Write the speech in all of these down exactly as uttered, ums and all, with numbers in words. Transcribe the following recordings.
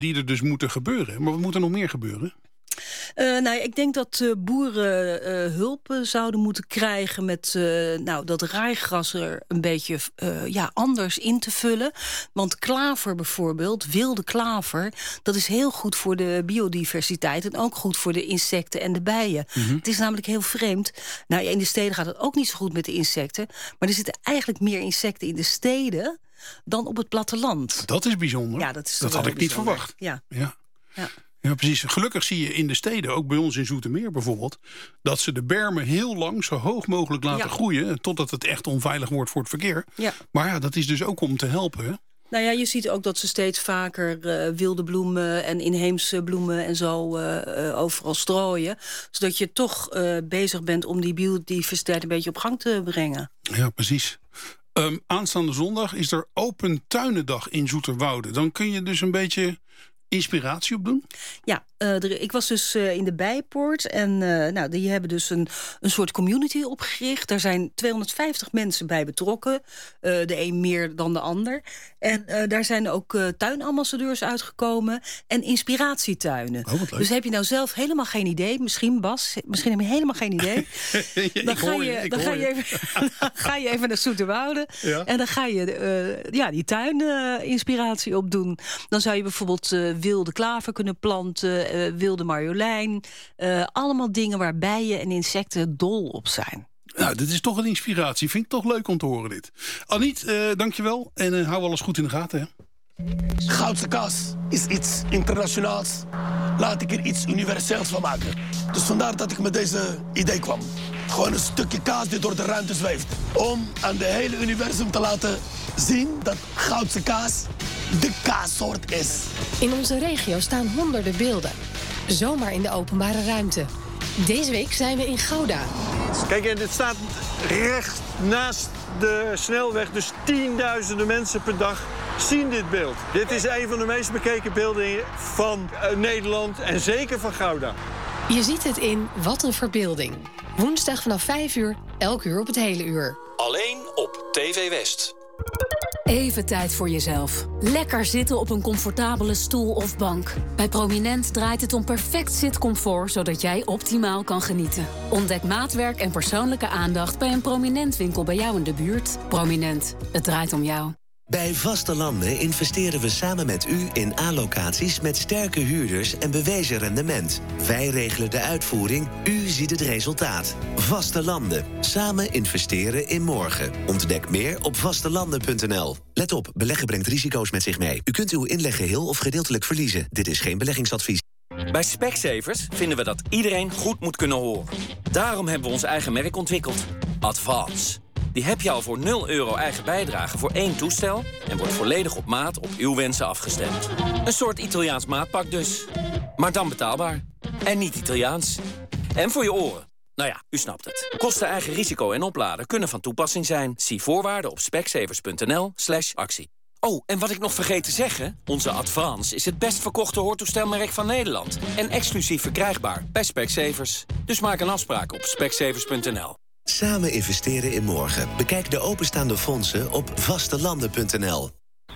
die er dus moeten gebeuren. Maar wat moet er nog meer gebeuren? Uh, nou, ik denk dat uh, boeren uh, hulp uh, zouden moeten krijgen met uh, nou, dat raaigras er een beetje uh, ja, anders in te vullen. Want klaver bijvoorbeeld, wilde klaver, dat is heel goed voor de biodiversiteit en ook goed voor de insecten en de bijen. Mm-hmm. Het is namelijk heel vreemd. Nou, in de steden gaat het ook niet zo goed met de insecten, maar er zitten eigenlijk meer insecten in de steden dan op het platteland. Dat is bijzonder. Ja, dat is dat had ik bijzonder. niet verwacht. Ja. Ja. Ja. Ja, precies. Gelukkig zie je in de steden, ook bij ons in Zoetermeer bijvoorbeeld, dat ze de bermen heel lang zo hoog mogelijk laten ja. groeien, totdat het echt onveilig wordt voor het verkeer. Ja. Maar ja, dat is dus ook om te helpen, hè? Nou ja, je ziet ook dat ze steeds vaker uh, wilde bloemen en inheemse bloemen en zo uh, uh, overal strooien. Zodat je toch uh, bezig bent om die biodiversiteit een beetje op gang te brengen. Ja, precies. Um, aanstaande zondag is er Open Tuinendag in Zoeterwoude. Dan kun je dus een beetje inspiratie op doen? Ja, uh, er, ik was dus uh, in de Bijpoort en uh, nou, die hebben dus een, een soort community opgericht. Daar zijn tweehonderdvijftig mensen bij betrokken. Uh, de een meer dan de ander. En uh, daar zijn ook uh, tuinambassadeurs uitgekomen en inspiratietuinen. Oh, wat leuk. Dus heb je nou zelf helemaal geen idee, misschien Bas, misschien heb je helemaal geen idee. Dan ga je, je, dan ga je, even, dan ga je even naar Zoeterwoude ja. en dan ga je uh, ja, die tuininspiratie uh, opdoen. Dan zou je bijvoorbeeld uh, wilde klaver kunnen planten, uh, wilde marjolein. Uh, allemaal dingen waar bijen en insecten dol op zijn. Nou, dit is toch een inspiratie. Vind ik toch leuk om te horen dit. Aniet, uh, dankjewel. En uh, hou alles goed in de gaten, hè? Goudse kaas is iets internationaals. Laat ik er iets universeels van maken. Dus vandaar dat ik met deze idee kwam. Gewoon een stukje kaas die door de ruimte zweeft. Om aan de hele universum te laten zien dat Goudse kaas de kaassoort is. In onze regio staan honderden beelden. Zomaar in de openbare ruimte. Deze week zijn we in Gouda. Kijk, en het staat recht naast de snelweg. Dus tienduizenden mensen per dag zien dit beeld. Dit is een van de meest bekeken beelden van uh, Nederland en zeker van Gouda. Je ziet het in Wat een Verbeelding. Woensdag vanaf vijf uur, elk uur op het hele uur. Alleen op T V West. Even tijd voor jezelf. Lekker zitten op een comfortabele stoel of bank. Bij Prominent draait het om perfect zitcomfort, zodat jij optimaal kan genieten. Ontdek maatwerk en persoonlijke aandacht bij een Prominent winkel bij jou in de buurt. Prominent, het draait om jou. Bij Vaste Landen investeren we samen met u in A-locaties met sterke huurders en bewezen rendement. Wij regelen de uitvoering, u ziet het resultaat. Vaste Landen. Samen investeren in morgen. Ontdek meer op vastelanden punt n l. Let op, beleggen brengt risico's met zich mee. U kunt uw inleg geheel of gedeeltelijk verliezen. Dit is geen beleggingsadvies. Bij Specsavers vinden we dat iedereen goed moet kunnen horen. Daarom hebben we ons eigen merk ontwikkeld. Advance. Die heb je al voor nul euro eigen bijdrage voor één toestel en wordt volledig op maat op uw wensen afgestemd. Een soort Italiaans maatpak dus. Maar dan betaalbaar. En niet Italiaans. En voor je oren. Nou ja, u snapt het. Kosten, eigen risico en opladen kunnen van toepassing zijn. Zie voorwaarden op specsavers punt n l slash actie. Oh, en wat ik nog vergeet te zeggen, onze Advance is het best verkochte hoortoestelmerk van Nederland. En exclusief verkrijgbaar bij Specsavers. Dus maak een afspraak op specsavers punt n l. Samen investeren in morgen. Bekijk de openstaande fondsen op vastelanden punt n l.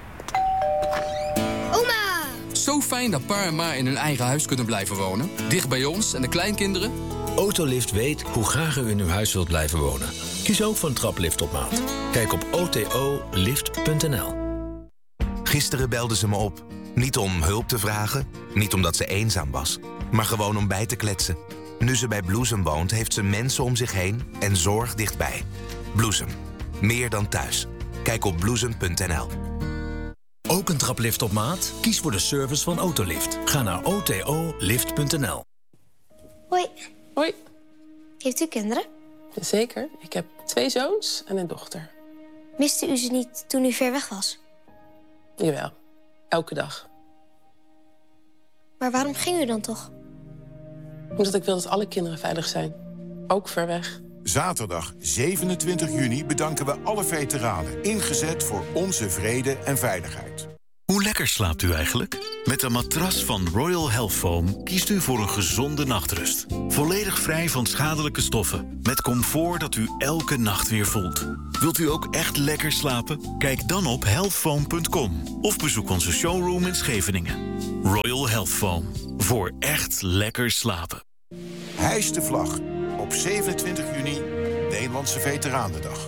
Oma! Zo fijn dat pa en ma in hun eigen huis kunnen blijven wonen. Dicht bij ons en de kleinkinderen. Autolift weet hoe graag u in uw huis wilt blijven wonen. Kies ook voor een traplift op maat. Kijk op o t o lift punt n l. Gisteren belde ze me op. Niet om hulp te vragen, niet omdat ze eenzaam was, maar gewoon om bij te kletsen. Nu ze bij Bloesem woont, heeft ze mensen om zich heen en zorg dichtbij. Bloesem. Meer dan thuis. Kijk op bloesem punt n l. Ook een traplift op maat? Kies voor de service van Autolift. Ga naar o t o lift punt n l. Hoi. Hoi. Heeft u kinderen? Zeker. Ik heb twee zoons en een dochter. Miste u ze niet toen u ver weg was? Jawel. Elke dag. Maar waarom ging u dan toch? Omdat ik wil dat alle kinderen veilig zijn. Ook ver weg. Zaterdag zevenentwintig juni bedanken we alle veteranen. Ingezet voor onze vrede en veiligheid. Hoe lekker slaapt u eigenlijk? Met een matras van Royal Health Foam kiest u voor een gezonde nachtrust. Volledig vrij van schadelijke stoffen. Met comfort dat u elke nacht weer voelt. Wilt u ook echt lekker slapen? Kijk dan op health foam punt com of bezoek onze showroom in Scheveningen. Royal Health Foam. Voor echt lekker slapen. Hijs de vlag. Op zevenentwintig juni, Nederlandse Veteranendag.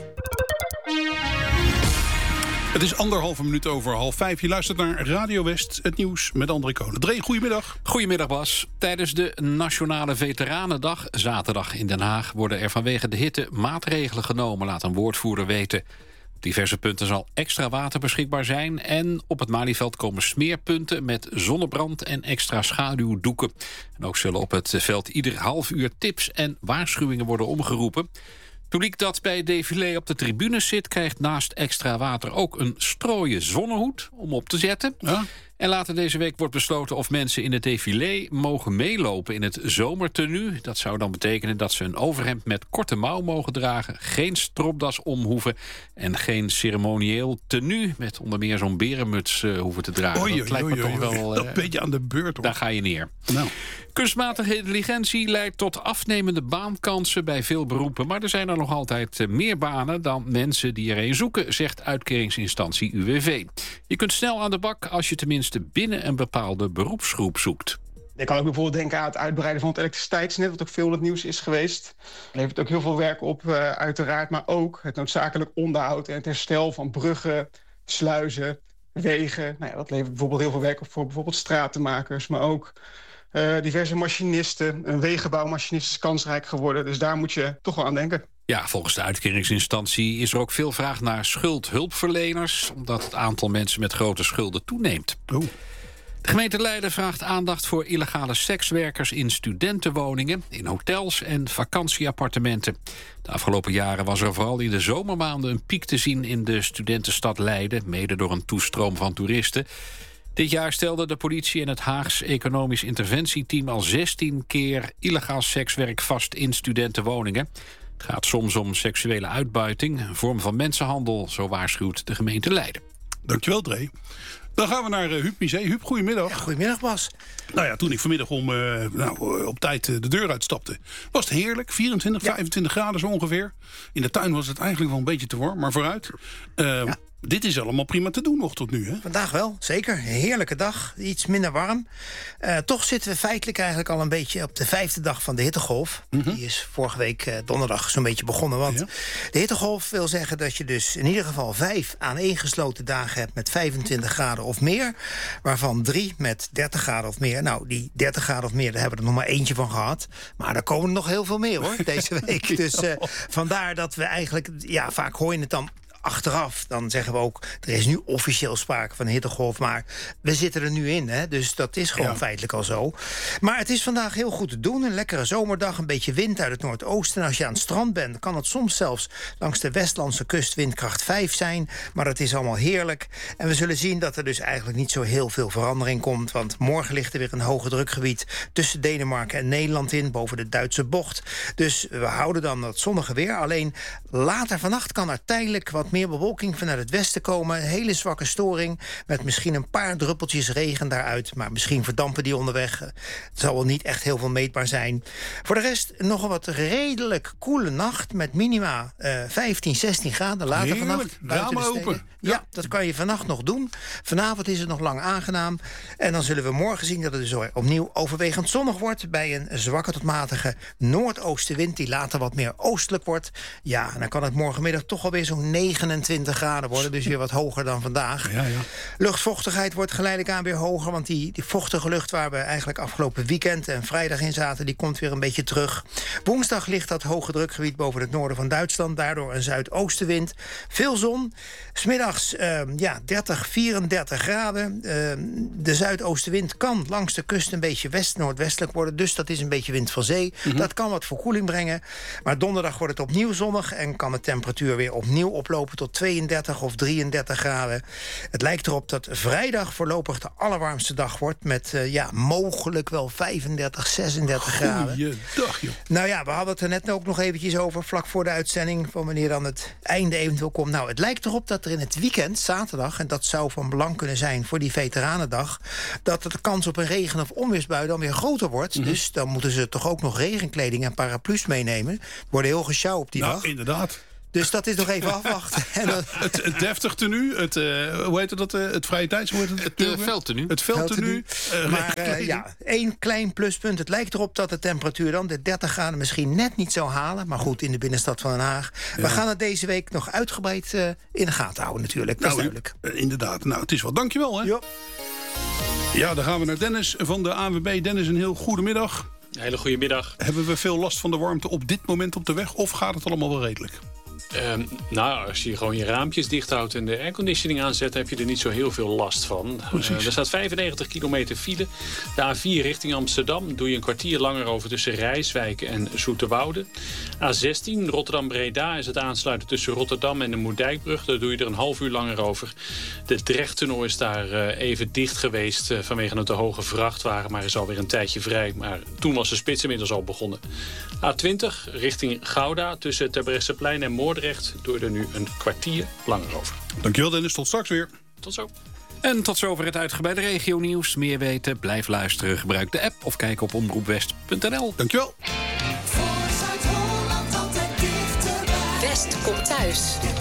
Het is anderhalve minuut over half vijf. Je luistert naar Radio West, het nieuws met André Kolen. Dree, goedemiddag. Goedemiddag, Bas. Tijdens de Nationale Veteranendag, zaterdag in Den Haag, worden er vanwege de hitte maatregelen genomen, laat een woordvoerder weten. Op diverse punten zal extra water beschikbaar zijn. En op het Malieveld komen smeerpunten met zonnebrand en extra schaduwdoeken. En ook zullen op het veld ieder half uur tips en waarschuwingen worden omgeroepen. Het publiek dat bij het défilé op de tribunes zit, krijgt naast extra water ook een strooien zonnehoed om op te zetten. Ja. En later deze week wordt besloten of mensen in het défilé mogen meelopen in het zomertenue. Dat zou dan betekenen dat ze een overhemd met korte mouw mogen dragen, geen stropdas om hoeven en geen ceremonieel tenue met onder meer zo'n berenmuts uh, hoeven te dragen. Oei, dat lijkt me oei, toch oei, wel... Dat Uh, een beetje aan de beurt, hoor. Daar ga je neer. Nou. Kunstmatige intelligentie leidt tot afnemende baankansen bij veel beroepen. Maar er zijn er nog altijd meer banen dan mensen die er een zoeken, zegt uitkeringsinstantie U W V. Je kunt snel aan de bak als je tenminste binnen een bepaalde beroepsgroep zoekt. Je kan ook bijvoorbeeld denken aan het uitbreiden van het elektriciteitsnet, wat ook veel in het nieuws is geweest. Het levert ook heel veel werk op, uh, uiteraard. Maar ook het noodzakelijk onderhoud en het herstel van bruggen, sluizen, wegen. Nou ja, dat levert bijvoorbeeld heel veel werk op voor bijvoorbeeld stratenmakers. Maar ook uh, diverse machinisten. Een wegenbouwmachinist is kansrijk geworden. Dus daar moet je toch wel aan denken. Ja, volgens de uitkeringsinstantie is er ook veel vraag naar schuldhulpverleners, omdat het aantal mensen met grote schulden toeneemt. Oh. De gemeente Leiden vraagt aandacht voor illegale sekswerkers in studentenwoningen, in hotels en vakantieappartementen. De afgelopen jaren was er vooral in de zomermaanden een piek te zien in de studentenstad Leiden, mede door een toestroom van toeristen. Dit jaar stelde de politie en het Haags Economisch Interventieteam al zestien keer illegaal sekswerk vast in studentenwoningen. Het gaat soms om seksuele uitbuiting, een vorm van mensenhandel, zo waarschuwt de gemeente Leiden. Dankjewel, Dree. Dan gaan we naar uh, Huub Misé. Huub, goedemiddag. Ja, goedemiddag, Bas. Nou ja, toen ik vanmiddag om, uh, nou, op tijd uh, de deur uitstapte, was het heerlijk. vierentwintig, ja. vijfentwintig graden zo ongeveer. In de tuin was het eigenlijk wel een beetje te warm, maar vooruit. Uh, ja. Dit is allemaal prima te doen nog tot nu, hè? Vandaag wel, zeker. Een heerlijke dag, iets minder warm. Uh, toch zitten we feitelijk eigenlijk al een beetje op de vijfde dag van de hittegolf. Mm-hmm. Die is vorige week uh, donderdag zo'n beetje begonnen. Want ja. de hittegolf wil zeggen dat je dus in ieder geval vijf aaneengesloten dagen hebt met vijfentwintig graden of meer. Waarvan drie met dertig graden of meer. Nou, die dertig graden of meer, daar hebben we er nog maar eentje van gehad. Maar daar komen er nog heel veel meer, hoor, deze week. Dus uh, vandaar dat we eigenlijk, ja, vaak hoor je het dan achteraf, dan zeggen we ook, er is nu officieel sprake van een hittegolf, maar we zitten er nu in, hè? Dus dat is gewoon ja. feitelijk al zo. Maar het is vandaag heel goed te doen, een lekkere zomerdag, een beetje wind uit het noordoosten. En als je aan het strand bent, kan het soms zelfs langs de Westlandse kust windkracht vijf zijn, maar het is allemaal heerlijk. En we zullen zien dat er dus eigenlijk niet zo heel veel verandering komt, want morgen ligt er weer een hoge drukgebied tussen Denemarken en Nederland in, boven de Duitse bocht. Dus we houden dan dat zonnige weer, alleen later vannacht kan er tijdelijk wat meer meer bewolking vanuit het westen komen. Een hele zwakke storing met misschien een paar druppeltjes regen daaruit. Maar misschien verdampen die onderweg. Het zal wel niet echt heel veel meetbaar zijn. Voor de rest nog een wat redelijk koele nacht met minima uh, vijftien, zestien graden. Later Heerlijk. vannacht. Ramen open. Ja. ja, dat kan je vannacht nog doen. Vanavond is het nog lang aangenaam. En dan zullen we morgen zien dat het dus opnieuw overwegend zonnig wordt. Bij een zwakke tot matige noordoostenwind die later wat meer oostelijk wordt. Ja, en dan kan het morgenmiddag toch alweer zo'n negenentwintig graden worden. Dus weer wat hoger dan vandaag. Ja, ja. Luchtvochtigheid wordt geleidelijk aan weer hoger. Want die, die vochtige lucht waar we eigenlijk afgelopen weekend en vrijdag in zaten, die komt weer een beetje terug. Woensdag ligt dat hoge drukgebied boven het noorden van Duitsland. Daardoor een zuidoostenwind. Veel zon. 's Middags uh, ja, dertig, vierendertig graden. Uh, de zuidoostenwind kan langs de kust een beetje west-noordwestelijk worden. Dus dat is een beetje wind van zee. Mm-hmm. Dat kan wat verkoeling brengen. Maar donderdag wordt het opnieuw zonnig en kan de temperatuur weer opnieuw oplopen oplopen tot tweeëndertig of drieëndertig graden. Het lijkt erop dat vrijdag voorlopig de allerwarmste dag wordt... met uh, ja, mogelijk wel vijfendertig, zesendertig graden. Goeiedag, joh. Nou ja, we hadden het er net ook nog eventjes over... vlak voor de uitzending, van wanneer dan het einde eventueel komt. Nou, het lijkt erop dat er in het weekend, zaterdag... en dat zou van belang kunnen zijn voor die Veteranendag... dat de kans op een regen- of onweersbui dan weer groter wordt. Mm-hmm. Dus dan moeten ze toch ook nog regenkleding en paraplu's meenemen. Er worden heel gesjouw op die nou, dag. inderdaad. Dus dat is nog even afwachten. En dan... het, het deftig tenue, het, uh, hoe heet dat, uh, het vrije tijds, hoe heet het? Het uh, veldtenue. Het veldtenue. Uh, maar uh, ja, één klein pluspunt. Het lijkt erop dat de temperatuur dan de dertig graden misschien net niet zou halen. Maar goed, in de binnenstad van Den Haag. Ja. We gaan het deze week nog uitgebreid uh, in de gaten houden natuurlijk. Dat nou, is duidelijk. Uh, inderdaad. Nou, het is wel. Dankjewel, hè? Jo. Ja, dan gaan we naar Dennis van de A N W B. Dennis, een heel goede middag. Een hele goede middag. Hebben we veel last van de warmte op dit moment op de weg? Of gaat het allemaal wel redelijk? Um, nou, als je gewoon je raampjes dicht houdt en de airconditioning aanzet... heb je er niet zo heel veel last van. Uh, er staat vijfennegentig kilometer file. De A vier richting Amsterdam doe je een kwartier langer over... tussen Rijswijk en Zoeterwoude. A zestien Rotterdam-Breda is het aansluiten tussen Rotterdam en de Moerdijkbrug. Daar doe je er een half uur langer over. De Drechttunnel is daar uh, even dicht geweest... Uh, vanwege een te hoge vrachtwagen, maar is alweer een tijdje vrij. Maar toen was de spits inmiddels al begonnen. A twintig richting Gouda tussen Terbrechtseplein en Moordrecht... doe je er nu een kwartier langer over. Dankjewel Dennis, tot straks weer. Tot zo. En tot zover het uitgebreide regionieuws. Meer weten, blijf luisteren, gebruik de app... of kijk op omroepwest punt n l. Dankjewel. West komt thuis.